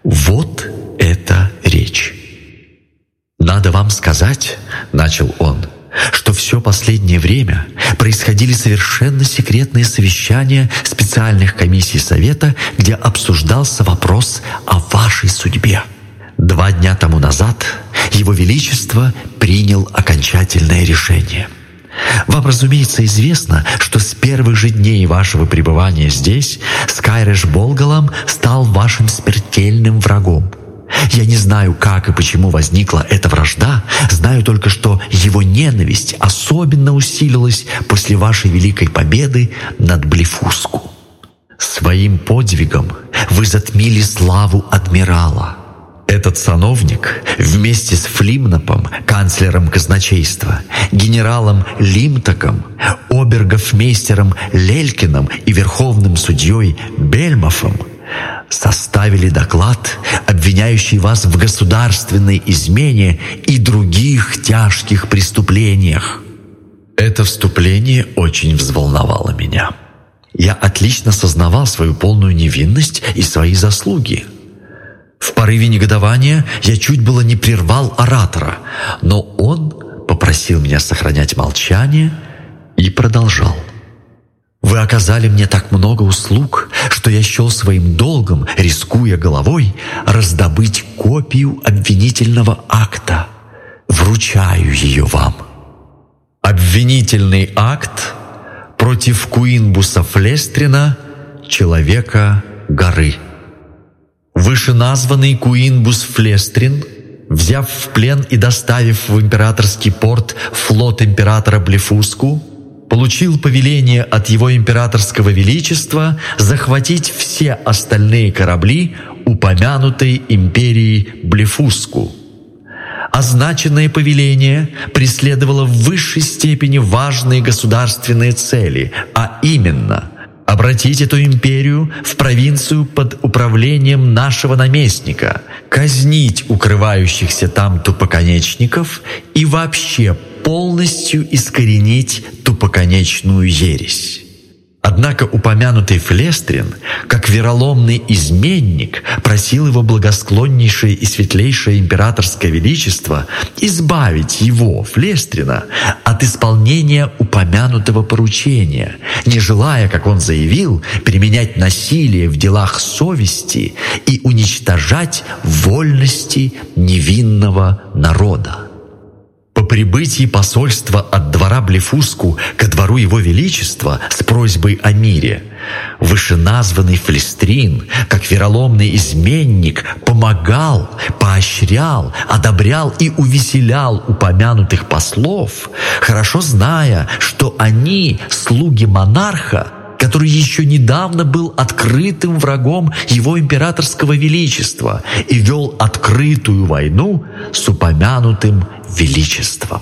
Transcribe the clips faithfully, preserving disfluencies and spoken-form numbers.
Вот это речь. «Надо вам сказать, — начал он, — что все последнее время происходили совершенно секретные совещания специальных комиссий Совета, где обсуждался вопрос о вашей судьбе. Два дня тому назад Его Величество принял окончательное решение. Вам, разумеется, известно, что с первых же дней вашего пребывания здесь Скайрэш Болгалам стал вашим смертельным врагом. Я не знаю, как и почему возникла эта вражда, знаю только, что его ненависть особенно усилилась после вашей великой победы над Блефуску. Своим подвигом вы затмили славу адмирала. Этот сановник вместе с Флимнапом, канцлером казначейства, генералом Лимтаком, обергофмейстером Лелькиным и верховным судьей Бельмофом составили доклад, обвиняющий вас в государственной измене и других тяжких преступлениях. Это вступление очень взволновало меня. Я отлично сознавал свою полную невинность и свои заслуги. В порыве негодования я чуть было не прервал оратора, но он попросил меня сохранять молчание и продолжал. «Вы оказали мне так много услуг, что я счел своим долгом, рискуя головой, раздобыть копию обвинительного акта. Вручаю ее вам». Обвинительный акт против Куинбуса Флестрина, человека горы. Вышеназванный Куинбус Флестрин, взяв в плен и доставив в императорский порт флот императора Блефуску, получил повеление от его императорского величества захватить все остальные корабли упомянутой империи Блефуску. Означенное повеление преследовало в высшей степени важные государственные цели, а именно обратить эту империю в провинцию под управлением нашего наместника, казнить укрывающихся там тупоконечников и вообще полностью искоренить тупоконечную ересь. Однако упомянутый Флестрин, как вероломный изменник, просил его благосклоннейшее и светлейшее императорское величество избавить его, Флестрина, от исполнения упомянутого поручения, не желая, как он заявил, применять насилие в делах совести и уничтожать вольности невинного народа. По прибытии посольства от двора Блефуску ко двору Его Величества с просьбой о мире, вышеназванный Флестрин, как вероломный изменник, помогал, поощрял, одобрял и увеселял упомянутых послов, хорошо зная, что они слуги монарха, который еще недавно был открытым врагом его императорского величества и вел открытую войну с упомянутым величеством.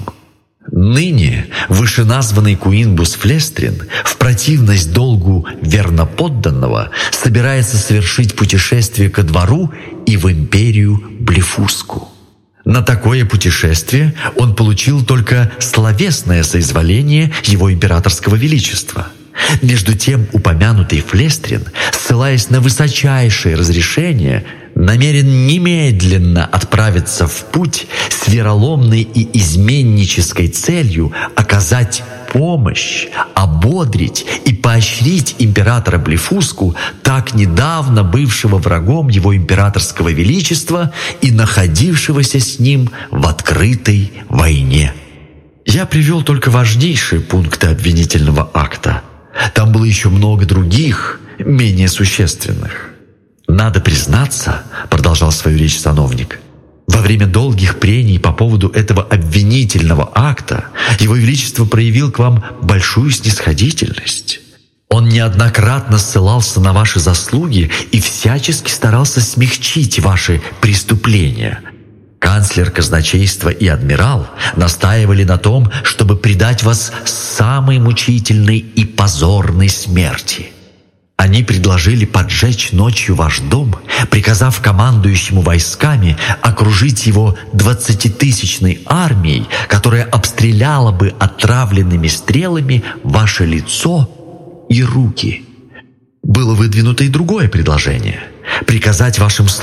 Ныне вышеназванный Куинбус Флестрин в противность долгу верноподданного собирается совершить путешествие ко двору и в империю Блефуску. На такое путешествие он получил только словесное соизволение его императорского величества. Между тем упомянутый Флестрин, ссылаясь на высочайшее разрешение, намерен немедленно отправиться в путь с вероломной и изменнической целью оказать помощь, ободрить и поощрить императора Блефуску, так недавно бывшего врагом его императорского величества и находившегося с ним в открытой войне. Я привел только важнейшие пункты обвинительного акта. Там было еще много других, менее существенных. «Надо признаться, — продолжал свою речь сановник, — во время долгих прений по поводу этого обвинительного акта Его Величество проявил к вам большую снисходительность. Он неоднократно ссылался на ваши заслуги и всячески старался смягчить ваши преступления. Канцлер казначейства и адмирал настаивали на том, чтобы предать вас самой мучительной и позорной смерти. Они предложили поджечь ночью ваш дом, приказав командующему войсками окружить его двадцатитысячной армией, которая обстреляла бы отравленными стрелами ваше лицо и руки. Было выдвинуто и другое предложение — приказать вашим